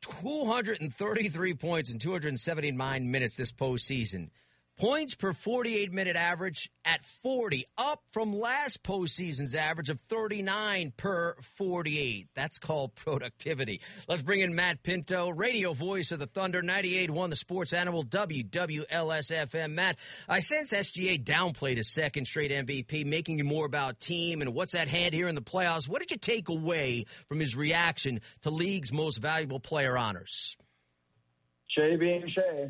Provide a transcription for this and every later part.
233 points in 279 minutes this postseason. Points per 48-minute average at 40, up from last postseason's average of 39 per 48. That's called productivity. Let's bring in Matt Pinto, radio voice of the Thunder, 98.1, the sports animal, WWLS-FM. Matt, I sense SGA downplayed his second straight MVP, making it more about team and what's at hand here in the playoffs. What did you take away from his reaction to League's most valuable player honors? Shea being Shea.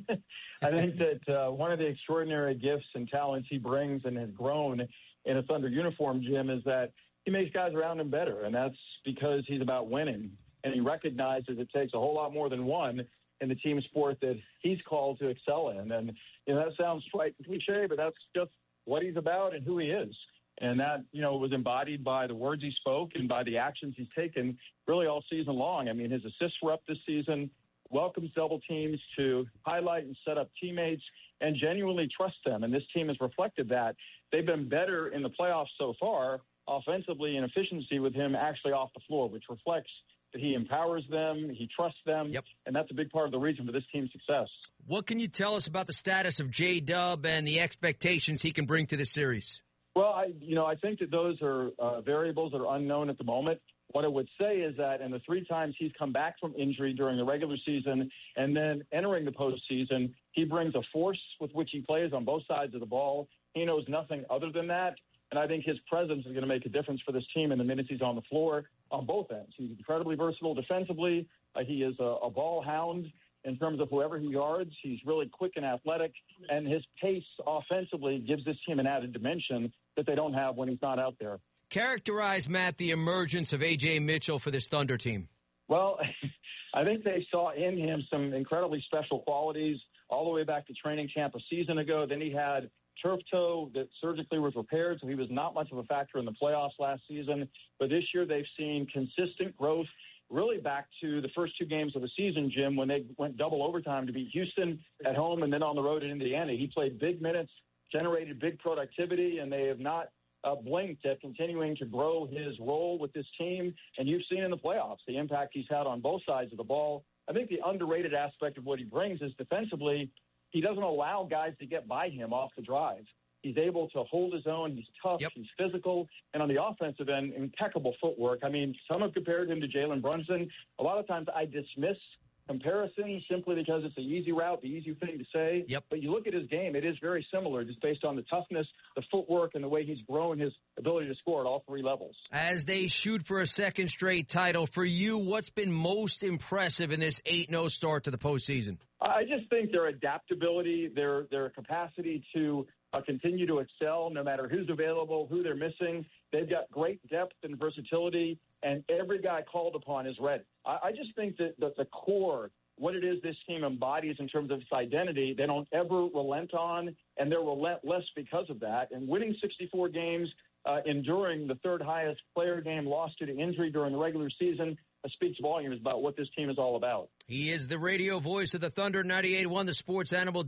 I think that one of the extraordinary gifts and talents he brings and has grown in a Thunder uniform, Jim, is that he makes guys around him better, and that's because he's about winning. And he recognizes it takes a whole lot more than one in the team sport that he's called to excel in. And, that sounds quite cliche, but that's just what he's about and who he is. And that, was embodied by the words he spoke and by the actions he's taken really all season long. I mean, his assists were up this season, welcomes double teams to highlight and set up teammates and genuinely trust them. And this team has reflected that. They've been better in the playoffs so far, offensively and efficiency with him actually off the floor, which reflects that he empowers them, he trusts them, and that's a big part of the reason for this team's success. What can you tell us about the status of J-Dub and the expectations he can bring to this series? Well, I think that those are variables that are unknown at the moment. What I would say is that in the 3 times he's come back from injury during the regular season and then entering the postseason, he brings a force with which he plays on both sides of the ball. He knows nothing other than that. And I think his presence is going to make a difference for this team in the minutes he's on the floor on both ends. He's incredibly versatile defensively. He is a ball hound in terms of whoever he guards. He's really quick and athletic, and his pace offensively gives this team an added dimension that they don't have when he's not out there. Characterize, Matt, the emergence of A.J. Mitchell for this Thunder team. Well, I think they saw in him some incredibly special qualities all the way back to training camp a season ago. Then he had turf toe that surgically was repaired, so he was not much of a factor in the playoffs last season. But this year they've seen consistent growth really back to the first 2 games of the season, Jim, when they went double overtime to beat Houston at home and then on the road in Indiana. He played big minutes, generated big productivity, and they have not blinked at continuing to grow his role with this team. And you've seen in the playoffs the impact he's had on both sides of the ball. I think the underrated aspect of what he brings is defensively, he doesn't allow guys to get by him off the drive. He's able to hold his own. He's tough. He's physical. And on the offensive end, impeccable footwork. I mean, some have compared him to Jalen Brunson. A lot of times I dismiss comparison simply because it's the easy route, the easy thing to say. But you look at his game, it is very similar just based on the toughness, the footwork, and the way he's grown his ability to score at all 3 levels. As they shoot for a second straight title, for you, what's been most impressive in this 8-0 start to the postseason? I just think their adaptability, their capacity to continue to excel no matter who's available, who they're missing. They've got great depth and versatility, and every guy called upon is ready. I just think that the core, what it is this team embodies in terms of its identity, they don't ever relent on, and they're relentless because of that. And winning 64 games, enduring the 3rd highest player game lost due to injury during the regular season, speaks volumes about what this team is all about. He is the radio voice of the Thunder, 98.1, the sports animal,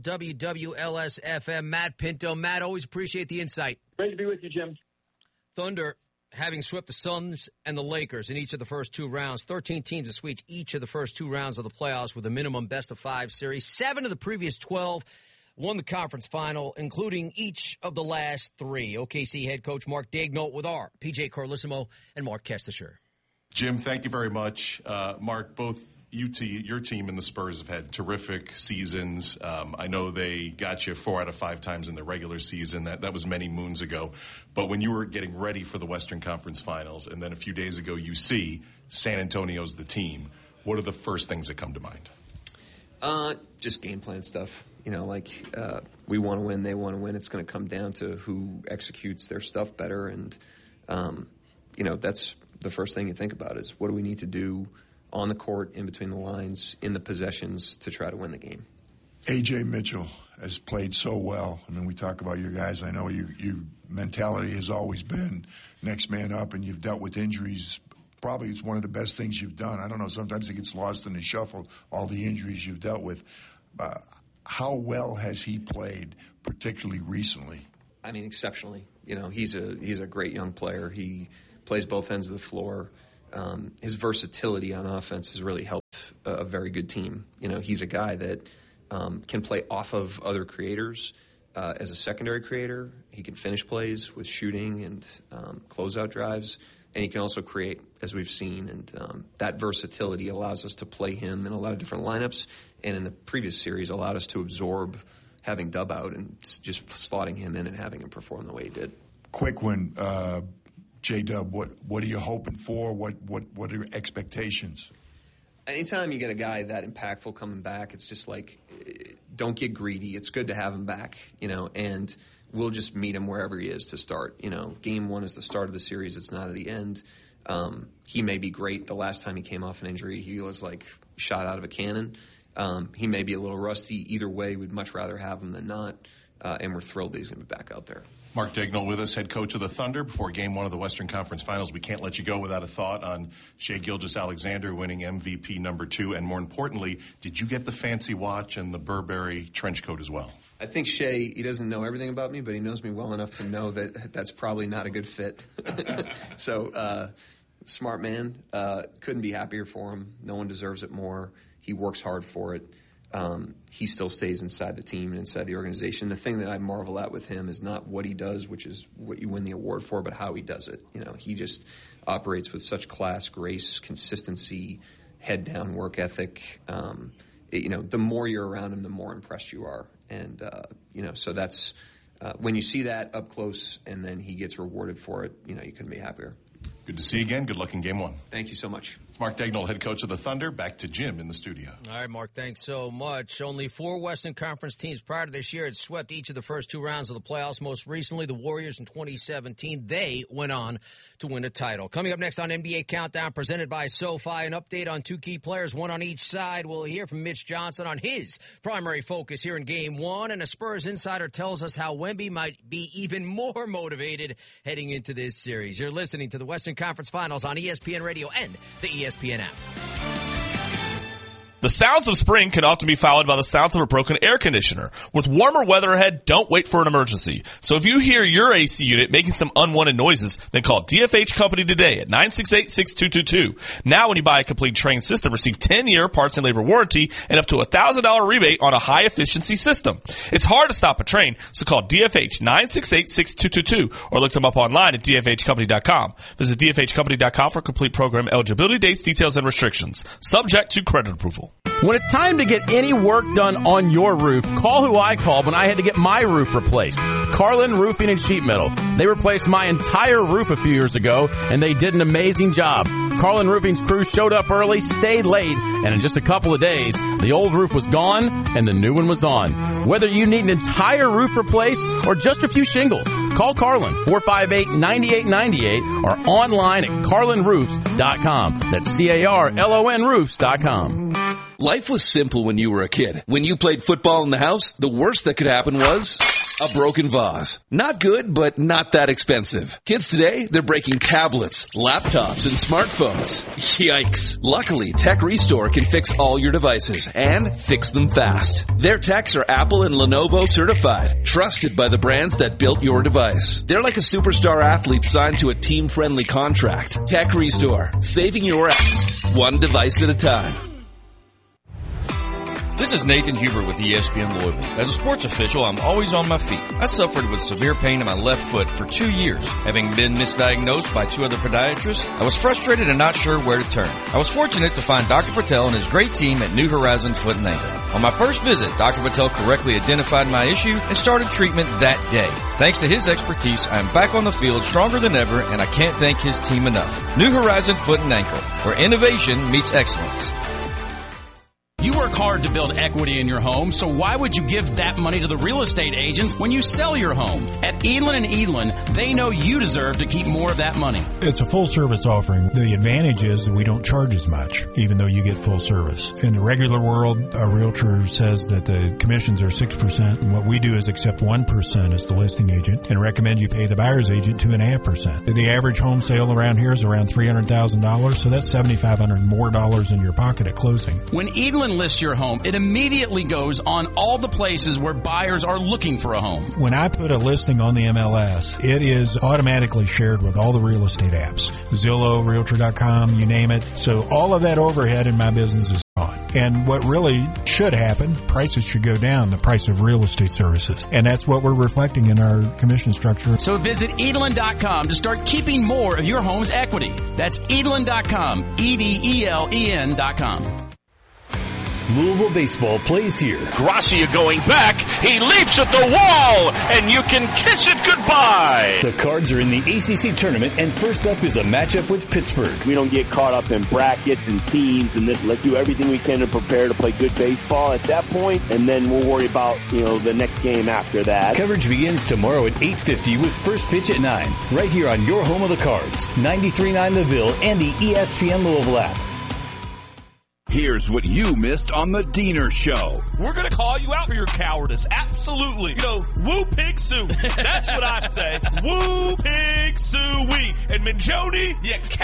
WWLS-FM, Matt Pinto. Matt, always appreciate the insight. Great to be with you, Jim. Thunder, having swept the Suns and the Lakers in each of the first 2 rounds, 13 teams have swept each of the first 2 rounds of the playoffs with a minimum best-of-5 series. 7 of the previous 12 won the conference final, including each of the last 3. OKC head coach Mark Daigneault with our PJ Carlesimo and Mark Kestisher. Jim, thank you very much. Mark, both your team and the Spurs have had terrific seasons. I know they got you 4 out of 5 times in the regular season. That was many moons ago. But when you were getting ready for the Western Conference Finals, and then a few days ago you see San Antonio's the team, what are the first things that come to mind? Just game plan stuff. We want to win, they want to win. It's going to come down to who executes their stuff better. And, that's the first thing you think about is what do we need to do on the court, in between the lines, in the possessions to try to win the game. A.J. Mitchell has played so well. I mean, we talk about your guys. I know your mentality has always been next man up, and you've dealt with injuries. Probably it's one of the best things you've done. I don't know, sometimes it gets lost in the shuffle, all the injuries you've dealt with. How well has he played, particularly recently? I mean, exceptionally. He's a great young player. He plays both ends of the floor. his versatility on offense has really helped a very good team. He's a guy that can play off of other creators as a secondary creator. He can finish plays with shooting and closeout drives, and he can also create, as we've seen. And that versatility allows us to play him in a lot of different lineups, and in the previous series allowed us to absorb having Dub out and just slotting him in and having him perform the way he did. Quick one, J-Dub, what are you hoping for? What are your expectations? Anytime you get a guy that impactful coming back, it's just like, don't get greedy. It's good to have him back, and we'll just meet him wherever he is to start. Game 1 is the start of the series. It's not at the end. He may be great. The last time he came off an injury, he was like shot out of a cannon. He may be a little rusty. Either way, we'd much rather have him than not, and we're thrilled that he's going to be back out there. Mark Daigneault with us, head coach of the Thunder. Before Game 1 of the Western Conference Finals, we can't let you go without a thought on Shai Gilgeous-Alexander winning MVP number 2. And more importantly, did you get the fancy watch and the Burberry trench coat as well? I think Shai, he doesn't know everything about me, but he knows me well enough to know that that's probably not a good fit. So, smart man. Couldn't be happier for him. No one deserves it more. He works hard for it. He still stays inside the team and inside the organization. The thing that I marvel at with him is not what he does, which is what you win the award for, but how he does it. He just operates with such class, grace, consistency, head down work ethic. The more you're around him, the more impressed you are. And, so that's when you see that up close and then he gets rewarded for it, you couldn't be happier. Good to see you again. Good luck in Game 1. Thank you so much. It's Mark Daigneault, head coach of the Thunder. Back to Jim in the studio. All right, Mark, thanks so much. Only 4 Western Conference teams prior to this year had swept each of the first 2 rounds of the playoffs. Most recently, the Warriors in 2017. They went on to win a title. Coming up next on NBA Countdown, presented by SoFi, an update on 2 key players, one on each side. We'll hear from Mitch Johnson on his primary focus here in Game 1, and a Spurs insider tells us how Wemby might be even more motivated heading into this series. You're listening to the Western Conference Finals on ESPN Radio and the ESPN app. The sounds of spring can often be followed by the sounds of a broken air conditioner. With warmer weather ahead, don't wait for an emergency. So if you hear your AC unit making some unwanted noises, then call DFH Company today at 968-6222. Now when you buy a complete Trane system, receive 10-year parts and labor warranty and up to a $1,000 rebate on a high-efficiency system. It's hard to stop a Trane, so call DFH 968-6222 or look them up online at dfhcompany.com. Visit dfhcompany.com for complete program eligibility, dates, details, and restrictions. Subject to credit approval. When it's time to get any work done on your roof, call who I called when I had to get my roof replaced. Carlin Roofing and Sheet Metal. They replaced my entire roof a few years ago, and they did an amazing job. Carlin Roofing's crew showed up early, stayed late, and in just a couple of days, the old roof was gone and the new one was on. Whether you need an entire roof replaced or just a few shingles, call Carlin, 458-9898, or online at carlinroofs.com. That's CARLON roofs.com. Life was simple when you were a kid. When you played football in the house, the worst that could happen was a broken vase. Not good, but not that expensive. Kids today, they're breaking tablets, laptops, and smartphones. Yikes. Luckily, Tech Restore can fix all your devices and fix them fast. Their techs are Apple and Lenovo certified, trusted by the brands that built your device. They're like a superstar athlete signed to a team-friendly contract. Tech Restore, saving your one device at a time. This is Nathan Huber with ESPN Louisville. As a sports official, I'm always on my feet. I suffered with severe pain in my left foot for 2 years. Having been misdiagnosed by 2 other podiatrists, I was frustrated and not sure where to turn. I was fortunate to find Dr. Patel and his great team at New Horizons Foot and Ankle. On my first visit, Dr. Patel correctly identified my issue and started treatment that day. Thanks to his expertise, I am back on the field stronger than ever, and I can't thank his team enough. New Horizon Foot and Ankle, where innovation meets excellence. You work hard to build equity in your home, so why would you give that money to the real estate agents when you sell your home? At Edlin & Edlin, they know you deserve to keep more of that money. It's a full-service offering. The advantage is that we don't charge as much, even though you get full service. In the regular world, a realtor says that the commissions are 6%, and what we do is accept 1% as the listing agent and recommend you pay the buyer's agent 2.5%. The average home sale around here is around $300,000, so that's $7,500 more in your pocket at closing. When Edlin lists your home, it immediately goes on all the places where buyers are looking for a home. When I put a listing on the MLS, it is automatically shared with all the real estate apps. Zillow, Realtor.com, you name it. So all of that overhead in my business is gone. And what really should happen, prices should go down, the price of real estate services. And that's what we're reflecting in our commission structure. So visit Edelin.com to start keeping more of your home's equity. That's Edelin.com, EDELEN.com. Louisville baseball plays here. Gracia going back. He leaps at the wall, and you can kiss it goodbye. The Cards are in the ACC tournament, and first up is a matchup with Pittsburgh. We don't get caught up in brackets and teams and this. Let's do everything we can to prepare to play good baseball at that point, and then we'll worry about, the next game after that. Coverage begins tomorrow at 8:50 with first pitch at 9, right here on your home of the Cards, 93.9 The Ville and the ESPN Louisville app. Here's what you missed on the Diener Show. We're going to call you out for your cowardice. Absolutely. Woo pig sue. That's what I say. Woo pig sue-wee. And Minjoni, you